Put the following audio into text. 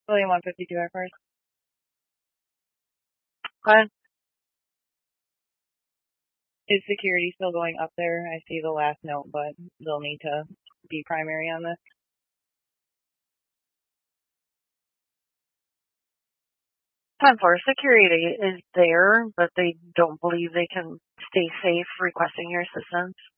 William 152 at first. Fine. Is security still going up there? I see the last note, but they'll need to be primary on this. 10-4, security is there, but they don't believe they can stay safe requesting your assistance.